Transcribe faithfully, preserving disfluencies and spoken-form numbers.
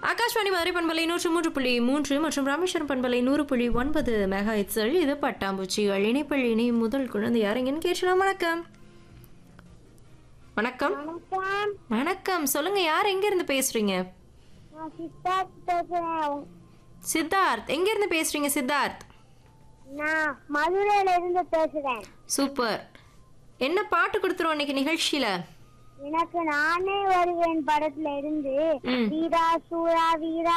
ஆகாஷ்வாணி மதுரை பண்பலை நூற்று மூன்று புள்ளி மூன்று மற்றும் ராமேஸ்வரம் பண்பலை நூறு புள்ளி ஒன்பது மெகா ஹெட்ஸில் இது பட்டாம்பூச்சிகள் இணைப்பள் இணையும் முதல் குழந்தை யாருங்கன்னு கேட்கலாம். வணக்கம் வணக்கம் வணக்கம். வணக்கம் சொல்லுங்க, யார் எங்க இருந்து பேசுறீங்க? நான் சித்தார்த் பேசுறேன். சித்தார்த் எங்க இருந்து பேசுறீங்க? சித்தார்த் நான் மதுரையில இருந்து பேசுறேன். சூப்பர். என்ன பாட்டு கொடுத்துருவோம் இன்னைக்கு நிகழ்ச்சியில? எனக்கு நானே வருவேன் படத்துல இருந்து ம். வீரா சூரா வீரா